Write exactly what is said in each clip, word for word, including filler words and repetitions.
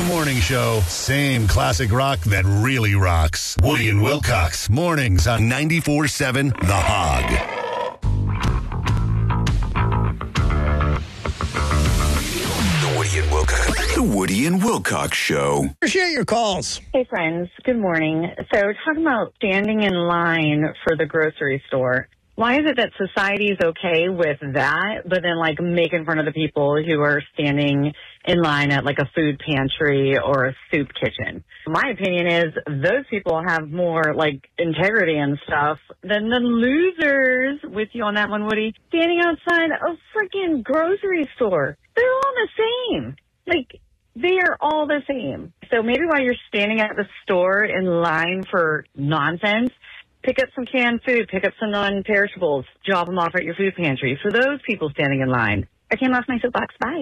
morning show. Same classic rock that really rocks. Woody and Wilcox. Mornings on ninety-four point seven The Hog. The Woody and Wilcox Show. Appreciate your calls. Hey, friends. Good morning. So, talking about standing in line for the grocery store. Why is it that society is okay with that, but then, like, making fun of the people who are standing in line at, like, a food pantry or a soup kitchen? My opinion is those people have more, like, integrity and stuff than the losers, with you on that one, Woody, standing outside a freaking grocery store. They're all the same. Like, they are all the same. So maybe while you're standing at the store in line for nonsense, pick up some canned food, pick up some non-perishables, drop them off at your food pantry. For those people standing in line. I came off my soapbox. Bye.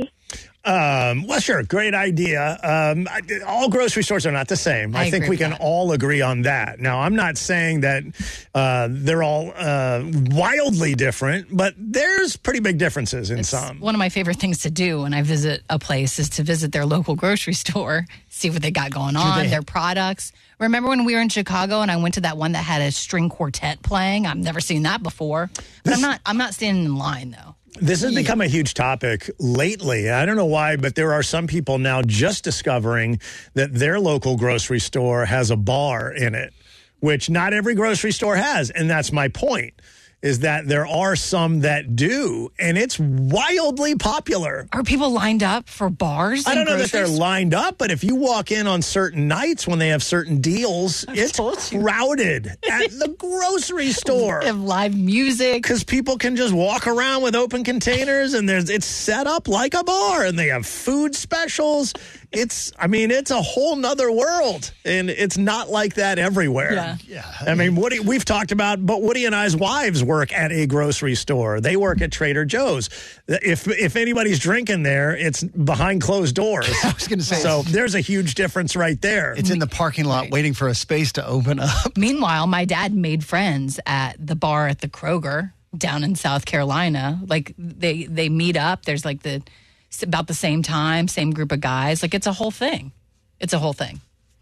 Um, well, sure. Great idea. Um, all grocery stores are not the same. I, I think we can that. all agree on that. Now, I'm not saying that uh, they're all uh, wildly different, but there's pretty big differences in it's some. One of my favorite things to do when I visit a place is to visit their local grocery store, see what they got going on, they- their products. Remember when we were in Chicago and I went to that one that had a string quartet playing? I've never seen that before. But this- I'm not. I'm not standing in line though. This has become a huge topic lately. I don't know why, but there are some people now just discovering that their local grocery store has a bar in it, which not every grocery store has. And that's my point, is that there are some that do, and it's wildly popular. Are people lined up for bars? I don't know that they're stores? lined up, but if you walk in on certain nights when they have certain deals, I've it's crowded at the grocery store. They have live music. Because people can just walk around with open containers, and there's it's set up like a bar, and they have food specials. It's, I mean, it's a whole nother world, and it's not like that everywhere. Yeah. yeah. I mean, Woody, we've talked about, but Woody and I's wives work at a grocery store. They work at Trader Joe's. If if anybody's drinking there, it's behind closed doors. I was going to say. So there's a huge difference right there. It's in the parking lot right. waiting for a space to open up. Meanwhile, my dad made friends at the bar at the Kroger down in South Carolina. Like, they, they meet up. There's like the... It's about the same time, same group of guys. Like, it's a whole thing. It's a whole thing.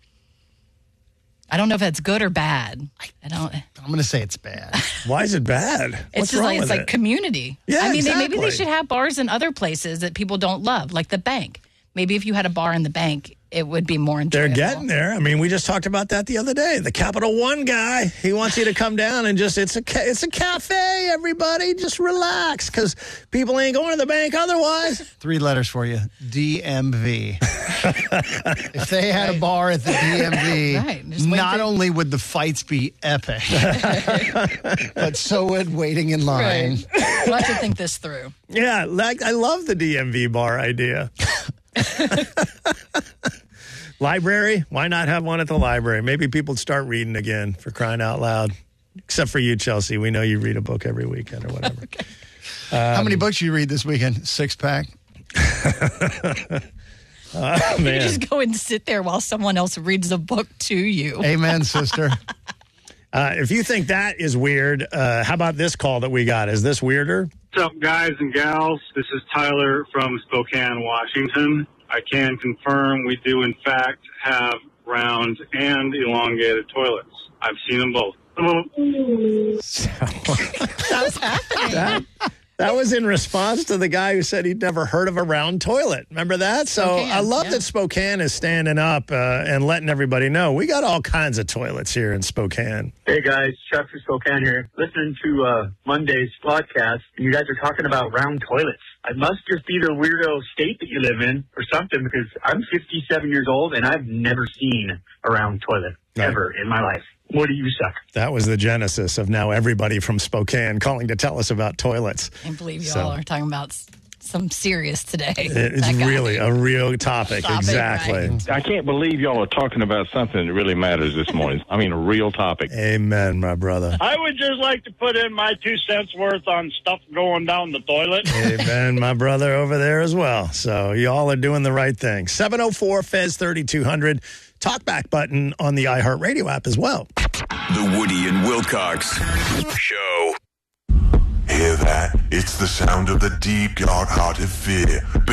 I don't know if that's good or bad. I don't. I'm going to say it's bad. Why is it bad? It's What's just wrong like with it's like it? community. Yeah, I mean, exactly. they, maybe they should have bars in other places that people don't love, like the bank. Maybe if you had a bar in the bank, it would be more enjoyable. They're getting there. I mean, we just talked about that the other day. The Capital One guy, he wants you to come down and just, it's a it's a cafe, everybody. Just relax, because people ain't going to the bank otherwise. Three letters for you, D M V. If they had right. a bar at the D M V, right. not for- only would the fights be epic, but so would waiting in line. Right. We'll have to think this through. Yeah, like I love the D M V bar idea. Library, why not have one at the library? Maybe people start reading again, for crying out loud. Except for you, Chelsea. We know you read a book every weekend or whatever. Okay. Um, How many books you read this weekend? Six pack? oh, You man. just go and sit there while someone else reads a book to you. Amen, sister. Uh, if you think that is weird, uh, how about this call that we got? Is this weirder? What's up, guys and gals? This is Tyler from Spokane, Washington. I can confirm we do, in fact, have round and elongated toilets. I've seen them both. What's happening? That, that was in response to the guy who said he'd never heard of a round toilet. Remember that? So Spokane, I love yeah. that Spokane is standing up uh, and letting everybody know. We got all kinds of toilets here in Spokane. Hey guys, Chuck from Spokane here. Listening to uh, Monday's podcast, and you guys are talking about round toilets. I must just be the weirdo state that you live in or something, because I'm fifty-seven years old and I've never seen a round toilet Right. ever in my life. What do you suck? That was the genesis of now everybody from Spokane calling to tell us about toilets. I can't believe you So- all are talking about s- some serious today. It's That guy. really a real topic. Topic, exactly. right. I can't believe y'all are talking about something that really matters this morning. I mean, a real topic. Amen, my brother. I would just like to put in my two cents worth on stuff going down the toilet. Amen, my brother over there as well. So y'all are doing the right thing. seven oh four F E Z thirty-two hundred. Talkback button on the iHeartRadio app as well. The Woody and Wilcox Show. Hear that? It's the sound of the deep, dark-hearted fear.